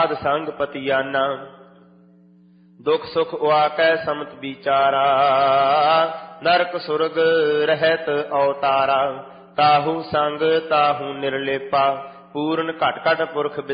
ਸਾਧ ਸੰਗ ਪਤੀਆਨਾ। ਦੁਖ ਸੁਖ ਉਆਕੈ ਸਮਤ ਵਿਚਾਰਾ, ਨਰਕ ਸੁਰਗ ਰਹਿਤ ਅਵਤਾਰਾ। ਤਾਹੂ ਸੰਗ ਤਾਹੂ ਨਿਰਲੇਪਾ, ਪੂਰਨ ਘਟ ਘਟ ਪੁਰਖ